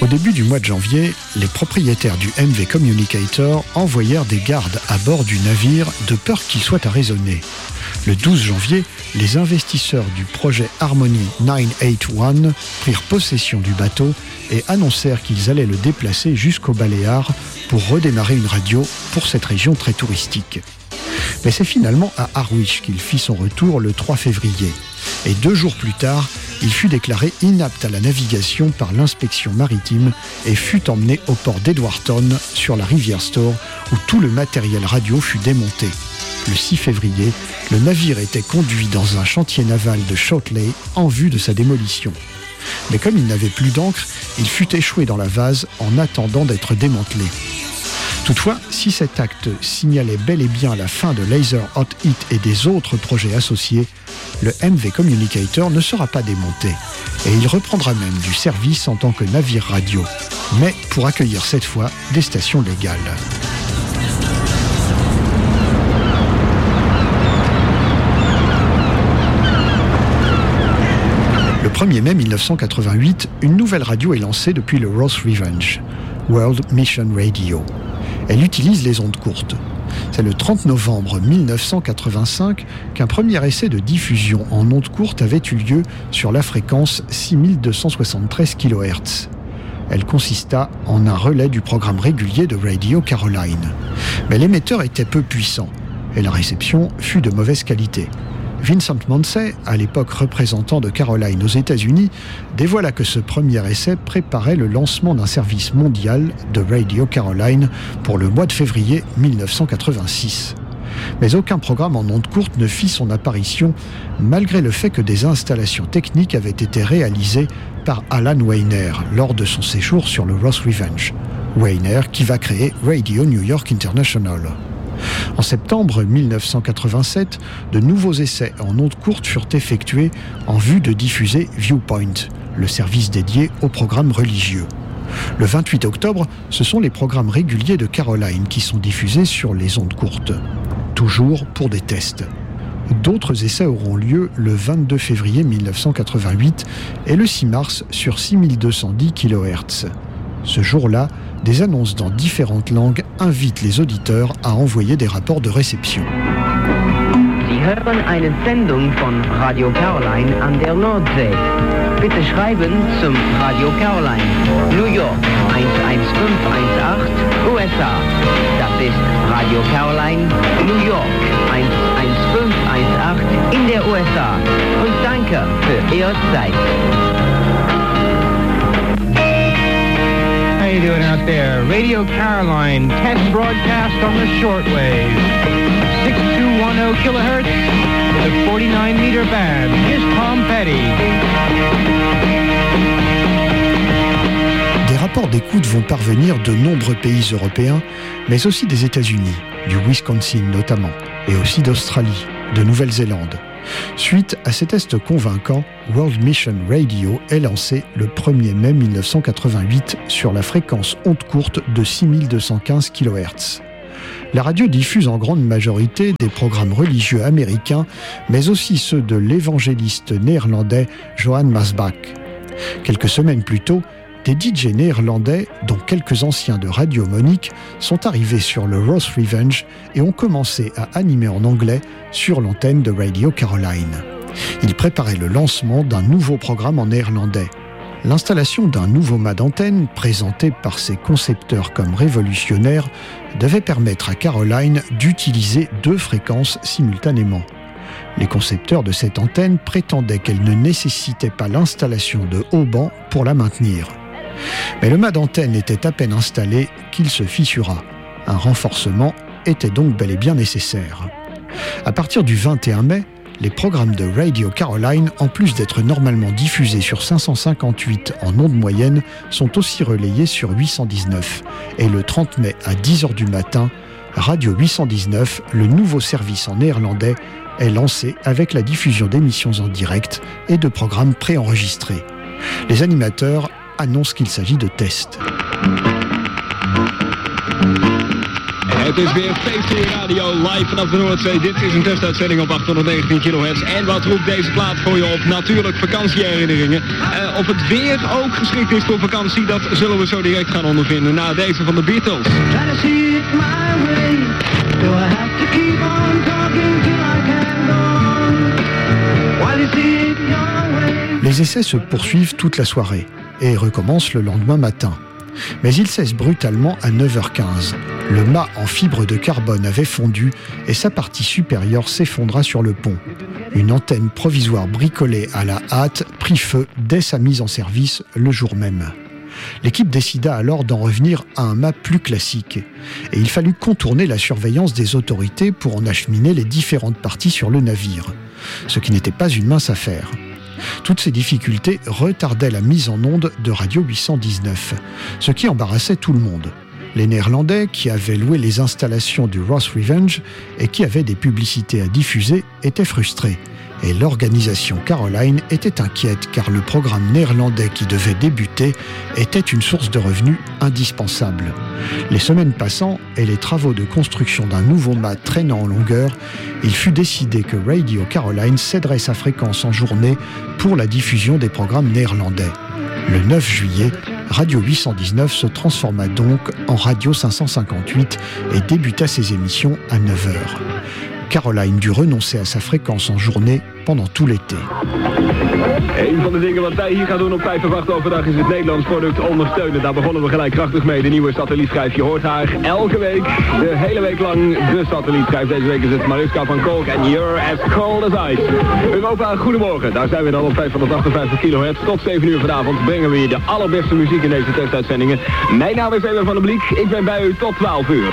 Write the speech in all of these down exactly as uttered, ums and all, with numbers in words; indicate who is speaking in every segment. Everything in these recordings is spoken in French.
Speaker 1: début du mois de janvier, les propriétaires du M V Communicator envoyèrent des gardes à bord du navire de peur qu'il soit arraisonné. Le douze janvier, les investisseurs du projet Harmony neuf cent quatre-vingt-un prirent possession du bateau et annoncèrent qu'ils allaient le déplacer jusqu'aux Baléares pour redémarrer une radio pour cette région très touristique. Mais c'est finalement à Harwich qu'il fit son retour le trois février. Et deux jours plus tard, il fut déclaré inapte à la navigation par l'inspection maritime et fut emmené au port d'Edwardton sur la rivière Stour où tout le matériel radio fut démonté. Le six février, le navire était conduit dans un chantier naval de Shotley en vue de sa démolition. Mais comme il n'avait plus d'encre, il fut échoué dans la vase en attendant d'être démantelé. Toutefois, si cet acte signalait bel et bien la fin de Laser Hot Hit et des autres projets associés, le M V Communicator ne sera pas démonté et il reprendra même du service en tant que navire radio, mais pour accueillir cette fois des stations légales. Le premier mai mille neuf cent quatre-vingt-huit, une nouvelle radio est lancée depuis le Ross Revenge, World Mission Radio. Elle utilise les ondes courtes. C'est le trente novembre mille neuf cent quatre-vingt-cinq qu'un premier essai de diffusion en ondes courtes avait eu lieu sur la fréquence six mille deux cent soixante-treize kilohertz. Elle consista en un relais du programme régulier de Radio Caroline. Mais l'émetteur était peu puissant et la réception fut de mauvaise qualité. Vincent Mansey, à l'époque représentant de Caroline aux États-Unis, dévoila que ce premier essai préparait le lancement d'un service mondial de Radio Caroline pour le mois de février mille neuf cent quatre-vingt-six. Mais aucun programme en ondes courtes ne fit son apparition, malgré le fait que des installations techniques avaient été réalisées par Alan Weiner lors de son séjour sur le Ross Revenge. Weiner qui va créer Radio New York International. En septembre mille neuf cent quatre-vingt-sept, de nouveaux essais en ondes courtes furent effectués en vue de diffuser Viewpoint, le service dédié aux programmes religieux. Le vingt-huit octobre, ce sont les programmes réguliers de Caroline qui sont diffusés sur les ondes courtes, toujours pour des tests. D'autres essais auront lieu le vingt-deux février mille neuf cent quatre-vingt-huit et le six mars sur six mille deux cent dix kilohertz. Ce jour-là, des annonces dans différentes langues invitent les auditeurs à envoyer des rapports de réception.
Speaker 2: Sie hören eine Sendung von Radio Caroline an der Nordsee. Bitte schreiben zum Radio Caroline, New York eins eins fünf eins acht, U S A. Das ist Radio Caroline, New York eins eins fünf eins acht in der U S A. Und danke für Ihre Zeit.
Speaker 3: How you doing out there? Radio Caroline, test broadcast on the shortwave. sixty-two ten kilohertz with a forty-nine meter band. Here's Tom Petty.
Speaker 1: Des rapports d'écoute vont parvenir de nombreux pays européens, mais aussi des États-Unis, du Wisconsin notamment, et aussi d'Australie, de Nouvelle-Zélande. Suite à ces tests convaincants, World Mission Radio est lancé le premier mai mille neuf cent quatre-vingt-huit sur la fréquence onde courte de six mille deux cent quinze kilohertz. La radio diffuse en grande majorité des programmes religieux américains, mais aussi ceux de l'évangéliste néerlandais Johan Masbach. Quelques semaines plus tôt, des D J néerlandais, dont quelques anciens de Radio Monique, sont arrivés sur le Ross Revenge et ont commencé à animer en anglais sur l'antenne de Radio Caroline. Ils préparaient le lancement d'un nouveau programme en néerlandais. L'installation d'un nouveau mât d'antenne, présenté par ses concepteurs comme révolutionnaire, devait permettre à Caroline d'utiliser deux fréquences simultanément. Les concepteurs de cette antenne prétendaient qu'elle ne nécessitait pas l'installation de haubans pour la maintenir. Mais le mât d'antenne était à peine installé qu'il se fissura. Un renforcement était donc bel et bien nécessaire. À partir du vingt et un mai, les programmes de Radio Caroline, en plus d'être normalement diffusés sur cinq cent cinquante-huit en ondes moyennes, sont aussi relayés sur huit cent dix-neuf. Et le trente mai à dix heures du matin, Radio huit cent dix-neuf, le nouveau service en néerlandais, est lancé avec la diffusion d'émissions en direct et de programmes préenregistrés. Les animateurs annoncent qu'il s'agit de tests.
Speaker 4: And Het is weer P C Radio live vanaf de Noordzee. Dit is een testuitzending op achthonderdnegentien kilohertz. En wat roept deze plaat voor je op? Natuurlijk vakantieherinneringen. Uh, of het weer ook geschikt is voor vakantie, dat zullen we zo direct gaan ondervinden na deze van de Beatles.
Speaker 1: Les essais se poursuivent toute la soirée et recommencent le lendemain matin. Mais ils cessent brutalement à neuf heures quinze. Le mât en fibre de carbone avait fondu et sa partie supérieure s'effondra sur le pont. Une antenne provisoire bricolée à la hâte prit feu dès sa mise en service le jour même. L'équipe décida alors d'en revenir à un mât plus classique et il fallut contourner la surveillance des autorités pour en acheminer les différentes parties sur le navire, ce qui n'était pas une mince affaire. Toutes ces difficultés retardaient la mise en onde de Radio huit cent dix-neuf, ce qui embarrassait tout le monde. Les Néerlandais, qui avaient loué les installations du Ross Revenge et qui avaient des publicités à diffuser, étaient frustrés. Et l'organisation Caroline était inquiète car le programme néerlandais qui devait débuter était une source de revenus indispensable. Les semaines passant et les travaux de construction d'un nouveau mât traînant en longueur, il fut décidé que Radio Caroline céderait sa fréquence en journée pour la diffusion des programmes néerlandais. Le neuf juillet, Radio huit cent dix-neuf se transforma donc en Radio cinq cent cinquante-huit et débuta ses émissions à neuf heures. Caroline dut renoncer à sa fréquence en journée pendant tout l'été.
Speaker 4: Een van de dingen wat wij hier gaan doen op vijf en acht overdag is het Nederlands product ondersteunen. Daar begonnen we gelijk krachtig mee. De nieuwe satellietschijf. Je hoort haar elke week, de hele week lang, de satellietschijf. Deze week is het Mariska van Kolk en You're as Cold as Ice. Europa, goedemorgen. Daar zijn we dan op vijfhonderdachtenvijftig kilohertz. Tot zeven uur vanavond brengen we je de allerbeste muziek in deze testuitzendingen. Mijn naam is Eber van der Bliek. Ik ben bij u tot twaalf uur.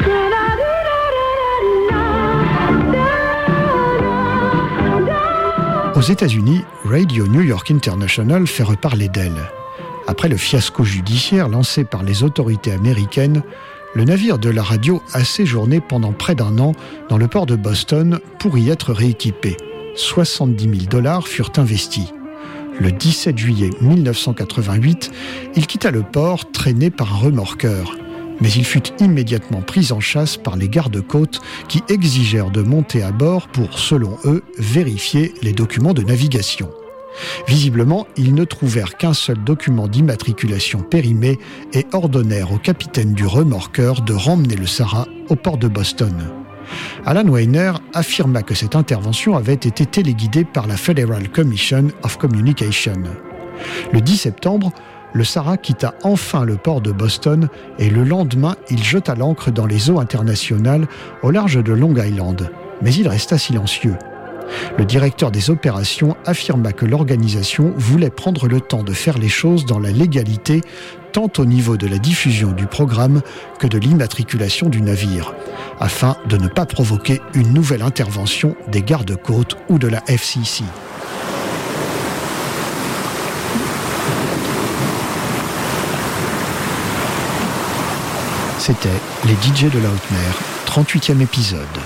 Speaker 1: Aux États-Unis, Radio New York International fait reparler d'elle. Après le fiasco judiciaire lancé par les autorités américaines, le navire de la radio a séjourné pendant près d'un an dans le port de Boston pour y être rééquipé. soixante-dix mille dollars furent investis. Le dix-sept juillet mille neuf cent quatre-vingt-huit, il quitta le port traîné par un remorqueur. Mais il fut immédiatement pris en chasse par les gardes-côtes qui exigèrent de monter à bord pour, selon eux, vérifier les documents de navigation. Visiblement, ils ne trouvèrent qu'un seul document d'immatriculation périmé et ordonnèrent au capitaine du remorqueur de ramener le Sarah au port de Boston. Alan Weiner affirma que cette intervention avait été téléguidée par la Federal Commission of Communication. Le dix septembre, le Sarah quitta enfin le port de Boston et le lendemain, il jeta l'ancre dans les eaux internationales au large de Long Island. Mais il resta silencieux. Le directeur des opérations affirma que l'organisation voulait prendre le temps de faire les choses dans la légalité, tant au niveau de la diffusion du programme que de l'immatriculation du navire, afin de ne pas provoquer une nouvelle intervention des gardes-côtes ou de la F C C. C'était les D J de la haute mer, trente-huitième épisode.